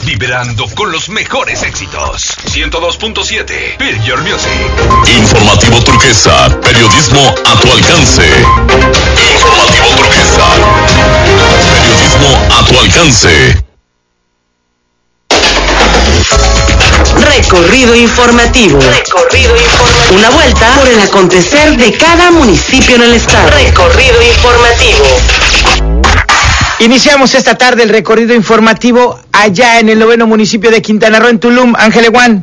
vibrando con los mejores éxitos. 102.7 Feel Your Music. Informativo Turquesa, periodismo a tu alcance. Informativo Turquesa, periodismo a tu alcance. Recorrido informativo. Una vuelta por el acontecer de cada municipio en el estado. Recorrido informativo. Iniciamos esta tarde el recorrido informativo allá en el 9º municipio de Quintana Roo, en Tulum. Ángel Eguán.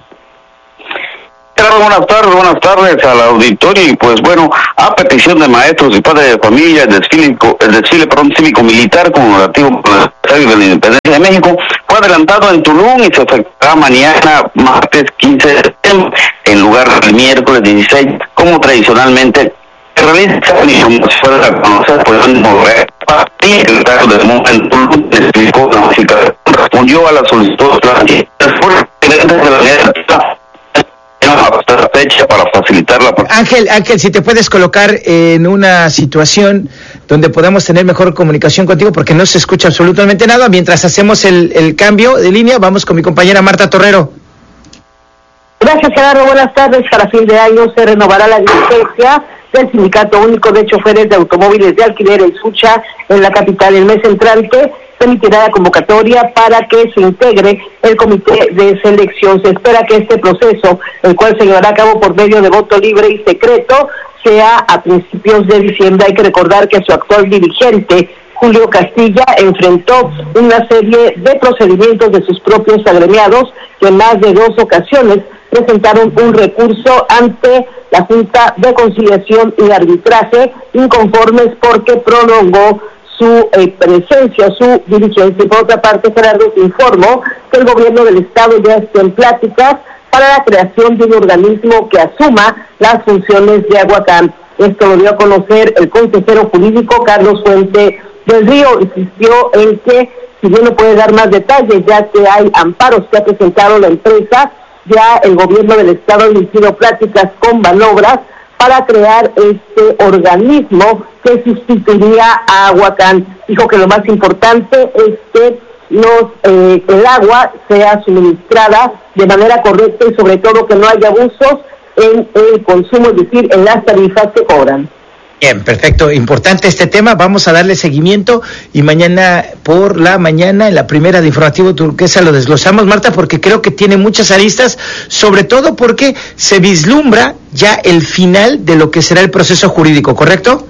Buenas tardes al auditorio. Y pues bueno, a petición de maestros y padres de familia, el desfile cívico-militar conmemorativo por el Estadio de la Independencia de México fue adelantado en Tulum y se efectuará mañana, martes 15 de septiembre, en lugar del miércoles 16, como tradicionalmente se realiza. Y como se puede conocer, pues el secretario de Momento explicó la música, respondió a la solicitud de la fecha para facilitar la... Ángel, si te puedes colocar en una situación donde podamos tener mejor comunicación contigo, porque no se escucha absolutamente nada. Mientras hacemos el cambio de línea, vamos con mi compañera Marta Torrero. Gracias, Gerardo. Buenas tardes. Para fin de año se renovará la dirigencia del Sindicato Único de Choferes de Automóviles de Alquiler, el SUCHA, en la capital. El mes entrante permitirá la convocatoria para que se integre el comité de selección. Se espera que este proceso, el cual se llevará a cabo por medio de voto libre y secreto, sea a principios de diciembre. Hay que recordar que su actual dirigente, Julio Castilla, enfrentó una serie de procedimientos de sus propios agremiados que en más de 2 ocasiones presentaron un recurso ante la Junta de Conciliación y Arbitraje, inconformes porque prolongó su presencia, su dirigencia. Y por otra parte, Gerardo, te informó que el gobierno del estado ya está en pláticas para la creación de un organismo que asuma las funciones de Aguacán. Esto lo dio a conocer el consejero jurídico Carlos Fuente del Río. Insistió en que, si bien no puede dar más detalles, ya que hay amparos que ha presentado la empresa, ya el gobierno del estado ha iniciado pláticas con Banobras para crear este organismo que sustituiría a Aguacán. Dijo que lo más importante es que el agua sea suministrada de manera correcta y sobre todo que no haya abusos en el consumo, es decir, en las tarifas que cobran. Bien, perfecto. Importante este tema. Vamos a darle seguimiento y mañana por la mañana en la primera de Informativo Turquesa lo desglosamos, Marta, porque creo que tiene muchas aristas, sobre todo porque se vislumbra ya el final de lo que será el proceso jurídico, ¿correcto?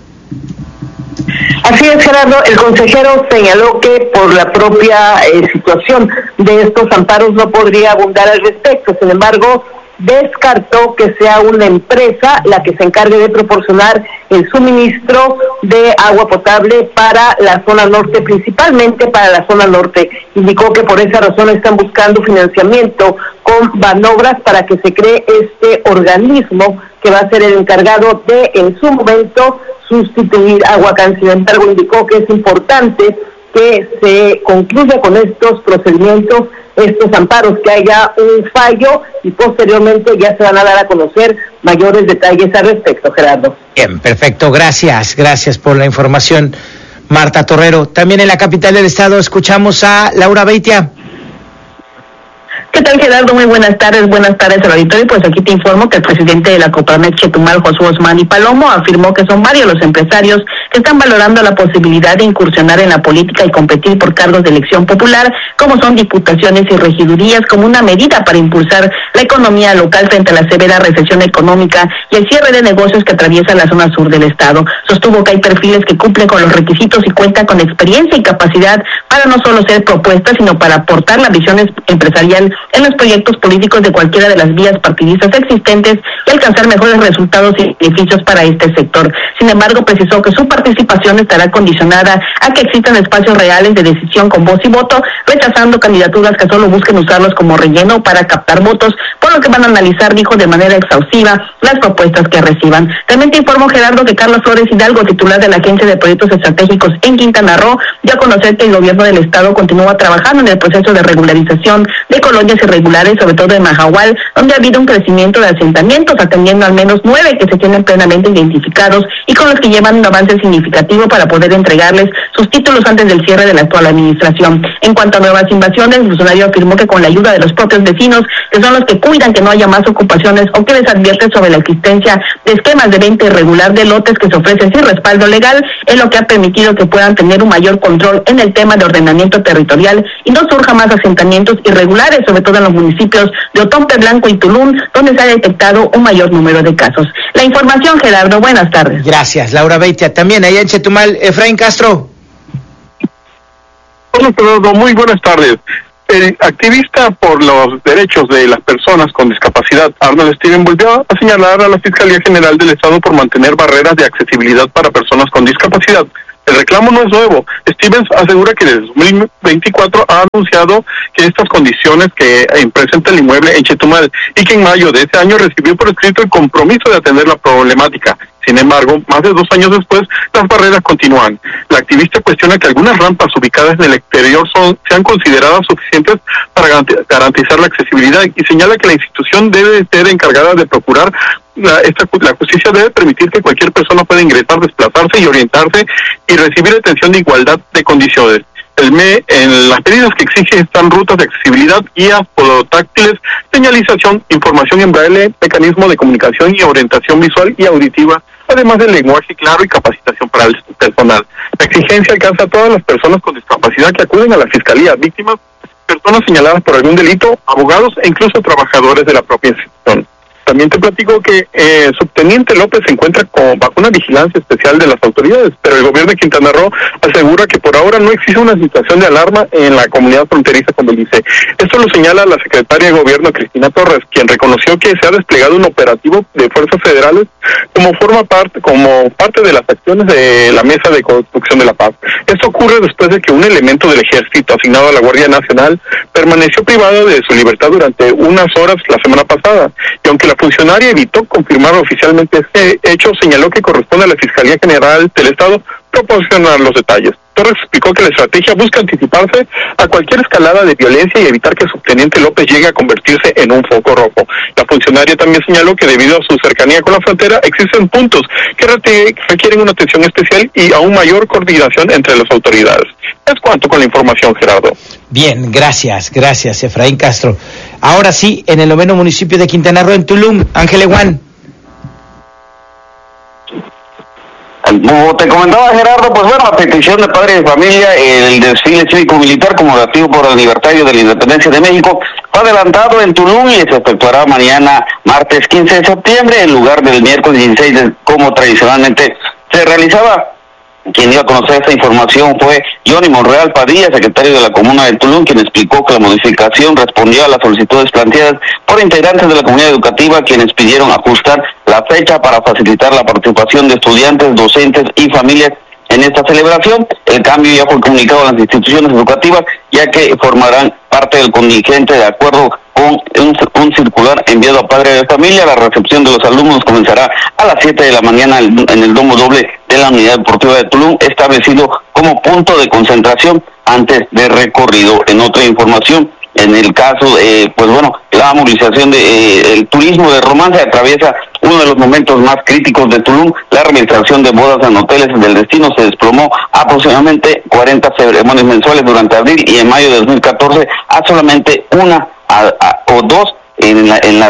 Así es, Gerardo. El consejero señaló que por la propia situación de estos amparos no podría abundar al respecto. Sin embargo, descartó que sea una empresa la que se encargue de proporcionar el suministro de agua potable para la zona norte, principalmente para la zona norte. Indicó que por esa razón están buscando financiamiento con Banobras para que se cree este organismo que va a ser el encargado de, en su momento, sustituir a Aguacán. Sin embargo, indicó que es importante que se concluya con estos procedimientos, estos amparos, que haya un fallo y posteriormente ya se van a dar a conocer mayores detalles al respecto, Gerardo. Bien, perfecto, gracias por la información, Marta Torrero. También en la capital del estado escuchamos a Laura Beitia. ¿Qué tal, Gerardo? Muy buenas tardes al auditorio. Pues aquí te informo que el presidente de la Coparmex Chetumal, Josué Osmani Palomo, afirmó que son varios los empresarios que están valorando la posibilidad de incursionar en la política y competir por cargos de elección popular, como son diputaciones y regidurías, como una medida para impulsar la economía local frente a la severa recesión económica y el cierre de negocios que atraviesa la zona sur del estado. Sostuvo que hay perfiles que cumplen con los requisitos y cuentan con experiencia y capacidad para no solo ser propuestas, sino para aportar la visión empresarial en los proyectos políticos de cualquiera de las vías partidistas existentes y alcanzar mejores resultados y beneficios para este sector. Sin embargo, precisó que su participación estará condicionada a que existan espacios reales de decisión con voz y voto, rechazando candidaturas que solo busquen usarlos como relleno para captar votos, por lo que van a analizar, dijo, de manera exhaustiva las propuestas que reciban. También te informo, Gerardo, que Carlos Flores Hidalgo, titular de la Agencia de Proyectos Estratégicos en Quintana Roo, dio a conocer que el gobierno del estado continúa trabajando en el proceso de regularización de colonias arranques irregulares, sobre todo en Mahahual, donde ha habido un crecimiento de asentamientos, atendiendo al menos 9 que se tienen plenamente identificados y con los que llevan un avance significativo para poder entregarles sus títulos antes del cierre de la actual administración. En cuanto a nuevas invasiones, el funcionario afirmó que con la ayuda de los propios vecinos, que son los que cuidan que no haya más ocupaciones o que les advierte sobre la existencia de esquemas de venta irregular de lotes que se ofrecen sin respaldo legal, es lo que ha permitido que puedan tener un mayor control en el tema de ordenamiento territorial y no surja más asentamientos irregulares, sobre todo en los municipios de Otompe Blanco y Tulum, donde se ha detectado un mayor número de casos. La información, Gerardo, buenas tardes. Gracias, Laura Beitia. También allá en Chetumal, Efraín Castro. Hola, Gerardo, muy buenas tardes. El activista por los derechos de las personas con discapacidad, Arnold Steven, volvió a señalar a la Fiscalía General del Estado por mantener barreras de accesibilidad para personas con discapacidad. El reclamo no es nuevo. Stevens asegura que desde 2024 ha anunciado que estas condiciones que presenta el inmueble en Chetumal y que en mayo de ese año recibió por escrito el compromiso de atender la problemática. Sin embargo, más de 2 años después, las barreras continúan. La activista cuestiona que algunas rampas ubicadas en el exterior sean consideradas suficientes para garantizar la accesibilidad y señala que la institución debe ser encargada de procurar la justicia debe permitir que cualquier persona pueda ingresar, desplazarse y orientarse y recibir atención de igualdad de condiciones. En las medidas que exige están rutas de accesibilidad, guías podotáctiles, señalización, información en braille, mecanismo de comunicación y orientación visual y auditiva, además del lenguaje claro y capacitación para el personal. La exigencia alcanza a todas las personas con discapacidad que acuden a la fiscalía, víctimas, personas señaladas por algún delito, abogados e incluso trabajadores de la propia institución. También te platico que subteniente López se encuentra bajo una vigilancia especial de las autoridades, pero el gobierno de Quintana Roo asegura que por ahora no existe una situación de alarma en la comunidad fronteriza con Belice. Esto lo señala la secretaria de Gobierno, Cristina Torres, quien reconoció que se ha desplegado un operativo de fuerzas federales como parte de las acciones de la Mesa de Construcción de la Paz. Esto ocurre después de que un elemento del ejército asignado a la Guardia Nacional permaneció privado de su libertad durante unas horas la semana pasada, y aunque la funcionaria evitó confirmar oficialmente este hecho, señaló que corresponde a la Fiscalía General del Estado proporcionar los detalles. Torres explicó que la estrategia busca anticiparse a cualquier escalada de violencia y evitar que el subteniente López llegue a convertirse en un foco rojo. La funcionaria también señaló que debido a su cercanía con la frontera existen puntos que requieren una atención especial y aún mayor coordinación entre las autoridades. Es cuanto con la información, Gerardo. Bien, gracias, Efraín Castro. Ahora sí, en el 9º municipio de Quintana Roo, en Tulum, Ángel Eguán. Como te comentaba, Gerardo, pues bueno, a petición de padres de familia, el desfile cívico-militar conmemorativo por el aniversario de la Independencia de México fue adelantado en Tulum y se efectuará mañana, martes 15 de septiembre, en lugar del miércoles 16, como tradicionalmente se realizaba. Quien dio a conocer esta información fue Johnny Monreal Padilla, secretario de la Comuna de Tulum, quien explicó que la modificación respondió a las solicitudes planteadas por integrantes de la comunidad educativa, quienes pidieron ajustar la fecha para facilitar la participación de estudiantes, docentes y familias en esta celebración. El cambio ya fue comunicado a las instituciones educativas, ya que formarán parte del contingente de acuerdo con un circular enviado a padres de familia. La recepción de los alumnos comenzará a las 7 de la mañana en el domo doble de la Unidad Deportiva de Tulum, establecido como punto de concentración antes de recorrido. En otra información, en el caso, pues bueno, la movilización el turismo de romance atraviesa uno de los momentos más críticos de Tulum. La realización de bodas en hoteles del destino se desplomó aproximadamente 40 ceremonias mensuales durante abril y en mayo de 2014 a solamente una o dos en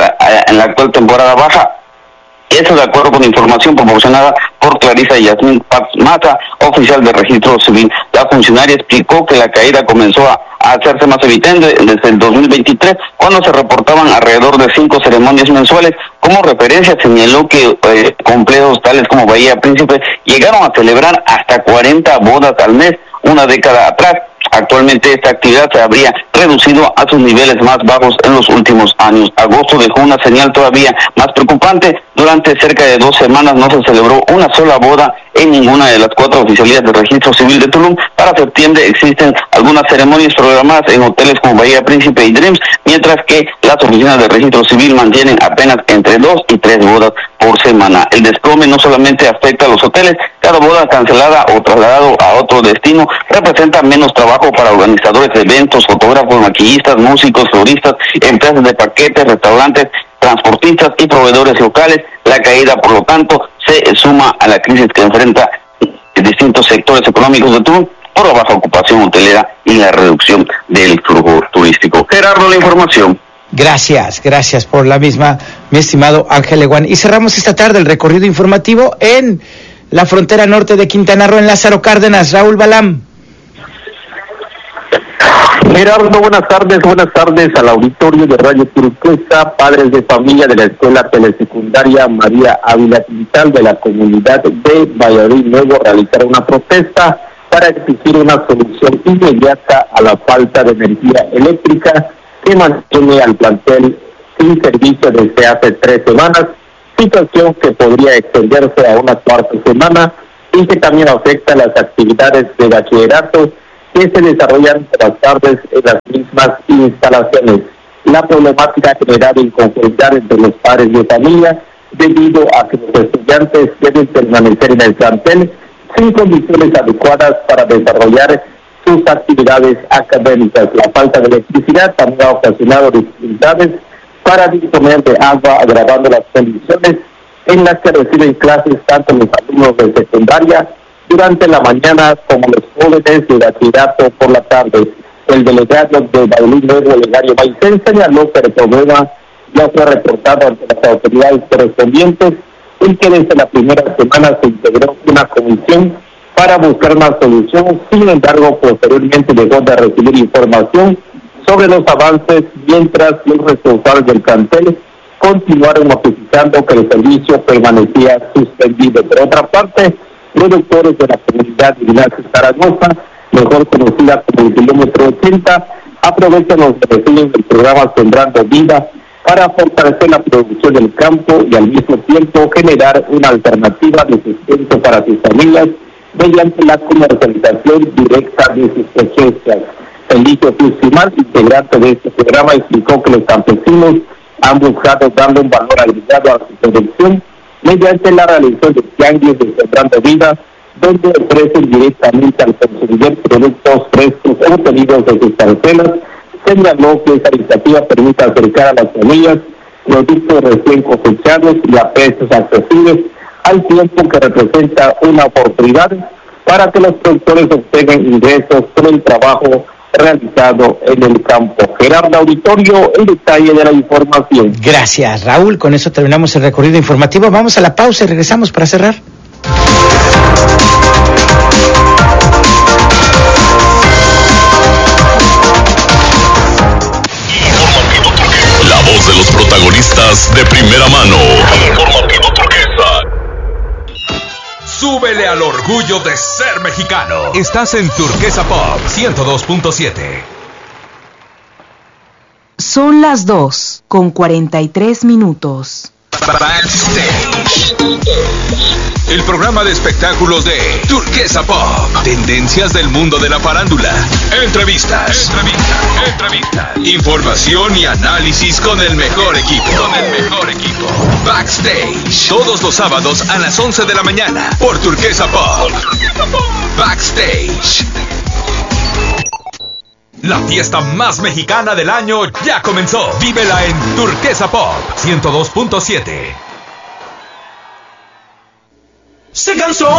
la actual temporada baja. Eso de acuerdo con información proporcionada por Clarisa Yasmín Paz Mata, oficial de registro civil. La funcionaria explicó que la caída comenzó a hacerse más evidente desde el 2023, cuando se reportaban alrededor de 5 ceremonias mensuales. Como referencia señaló que complejos tales como Bahía Príncipe llegaron a celebrar hasta 40 bodas al mes una década atrás. Actualmente esta actividad se habría reducido a sus niveles más bajos en los últimos años. Agosto dejó una señal todavía más preocupante. Durante cerca de 2 semanas no se celebró una sola boda en ninguna de las 4 oficialías de registro civil de Tulum. Para septiembre existen algunas ceremonias programadas en hoteles como Bahía Príncipe y Dreams, mientras que las oficinas de registro civil mantienen apenas entre 2 y 3 bodas por semana. El desplome no solamente afecta a los hoteles, cada boda cancelada o trasladado a otro destino representa menos trabajo para organizadores de eventos, fotógrafos, maquillistas, músicos, floristas, empresas de paquetes, restaurantes, transportistas y proveedores locales. La caída, por lo tanto, se suma a la crisis que enfrenta distintos sectores económicos de Tulum por la baja ocupación hotelera y la reducción del flujo turístico. Gerardo, la información. Gracias por la misma, mi estimado Ángel Eguán. Y cerramos esta tarde el recorrido informativo en la frontera norte de Quintana Roo, en Lázaro Cárdenas. Raúl Balam. Gerardo, buenas tardes al auditorio de Radio Turquesa. Padres de familia de la escuela telesecundaria María Ávila Quintal de la comunidad de Valladolid Nuevo realizaron una protesta para exigir una solución inmediata a la falta de energía eléctrica que mantiene al plantel sin servicio desde hace 3 semanas, situación que podría extenderse a una cuarta semana y que también afecta las actividades de bachillerato que se desarrollan por las tardes en las mismas instalaciones. La problemática ha generado inconformidad entre los padres de familia debido a que los estudiantes deben permanecer en el plantel sin condiciones adecuadas para desarrollar sus actividades académicas. La falta de electricidad también ha ocasionado dificultades para disponer de agua, agravando las condiciones en las que reciben clases tanto los alumnos de secundaria durante la mañana como los jóvenes de bachillerato por la tarde. El delegado de Valladolid Nuevo, Olegario Maicén, señaló que el problema ya fue reportado ante las autoridades correspondientes y que desde la primera semana se integró una comisión para buscar una solución. Sin embargo, posteriormente dejó de recibir información sobre los avances, mientras los responsables del plantel continuaron notificando que el servicio permanecía suspendido. Por otra parte, productores de la comunidad de Ignacio Zaragoza, mejor conocida como el kilómetro 80, aprovechan los beneficios del programa Sembrando Vida para fortalecer la producción del campo y al mismo tiempo generar una alternativa de sustento para sus familias mediante la comercialización directa de sus cosechas. Felicio Pusimal, integrante de este programa, explicó que los campesinos han buscado darle un valor agregado a su producción mediante la realización de tianguis de Sembrando Vida, donde ofrecen directamente al consumidor productos frescos obtenidos de sus parcelas. Señaló que esta iniciativa permite acercar a las familias productos recién cosechados y a precios accesibles, al tiempo que representa una oportunidad para que los productores obtengan ingresos por el trabajo realizado en el campo. Gerardo, auditorio, el detalle de la información. Gracias, Raúl. Con eso terminamos el recorrido informativo. Vamos a la pausa y regresamos para cerrar. La voz de los protagonistas de primera mano. Informativo Turquesa. Súbele al orgullo de ser mexicano. Estás en Turquesa Pop 102.7. Son las 2:43. Backstage. El programa de espectáculos de Turquesa Pop. Tendencias del mundo de la farándula. Entrevistas. Información y análisis con el mejor equipo. Backstage. Todos los sábados a las 11 de la mañana por Turquesa Pop. Backstage. La fiesta más mexicana del año ya comenzó. Vívela en Turquesa Pop 102.7. Se cansó